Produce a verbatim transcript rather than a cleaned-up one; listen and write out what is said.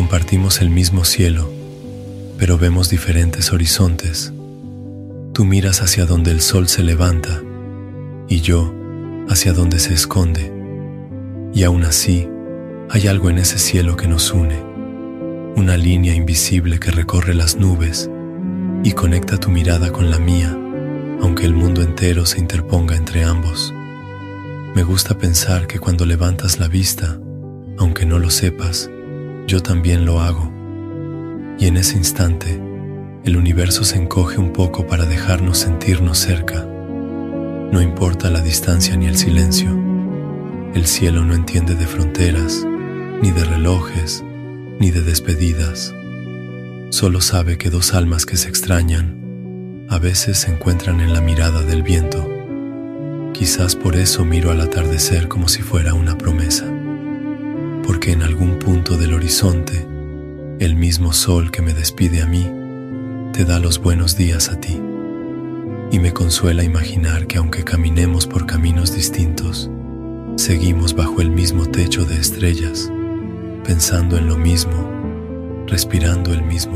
Compartimos el mismo cielo, pero vemos diferentes horizontes. Tú miras hacia donde el sol se levanta y yo hacia donde se esconde. Y aún así, hay algo en ese cielo que nos une, una línea invisible que recorre las nubes y conecta tu mirada con la mía, aunque el mundo entero se interponga entre ambos. Me gusta pensar que cuando levantas la vista, aunque no lo sepas, yo también lo hago. Y en ese instante, el universo se encoge un poco para dejarnos sentirnos cerca. No importa la distancia ni el silencio. El cielo no entiende de fronteras, ni de relojes, ni de despedidas. Solo sabe que dos almas que se extrañan a veces se encuentran en la mirada del viento. Quizás por eso miro al atardecer como si fuera una promesa, porque en algún punto del horizonte, el mismo sol que me despide a mí, te da los buenos días a ti. Y me consuela imaginar que aunque caminemos por caminos distintos, seguimos bajo el mismo techo de estrellas, pensando en lo mismo, respirando el mismo